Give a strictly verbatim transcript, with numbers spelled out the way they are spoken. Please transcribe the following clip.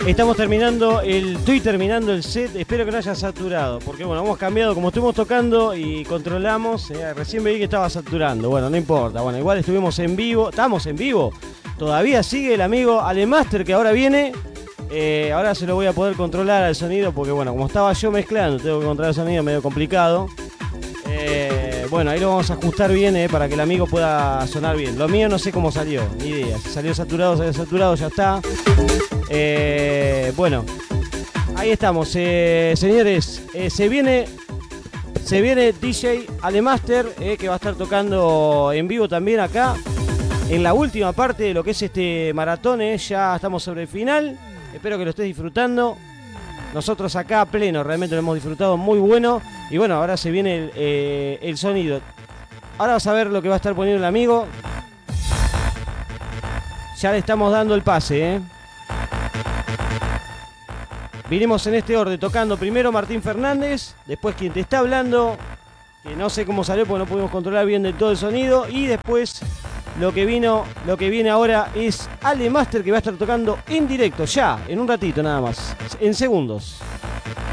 Estamos terminando el, estoy terminando el set, espero que no haya saturado, porque bueno, hemos cambiado, como estuvimos tocando y controlamos, eh, recién vi que estaba saturando, bueno, no importa, bueno, igual estuvimos en vivo, estamos en vivo, todavía sigue el amigo Alemaster que ahora viene, eh, ahora se lo voy a poder controlar al sonido, porque bueno, como estaba yo mezclando, tengo que controlar el sonido medio complicado, eh, bueno, ahí lo vamos a ajustar bien eh, para que el amigo pueda sonar bien, lo mío no sé cómo salió, ni idea, si salió saturado, salió saturado, ya está. Eh, bueno, ahí estamos, eh, señores. Eh, se viene, se viene D J Alemaster, eh, que va a estar tocando en vivo también acá en la última parte de lo que es este maratón. Eh, ya estamos sobre el final. Espero que lo estés disfrutando. Nosotros acá a pleno, realmente lo hemos disfrutado muy bueno. Y bueno, ahora se viene el, eh, el sonido. Ahora vas a ver lo que va a estar poniendo el amigo. Ya le estamos dando el pase, eh. Vinimos en este orden, tocando primero Martín Fernández, después quien te está hablando, que no sé cómo salió porque no pudimos controlar bien del todo el sonido, y después lo que vino, lo que viene ahora es Alemaster, que va a estar tocando en directo, ya, en un ratito nada más, en segundos.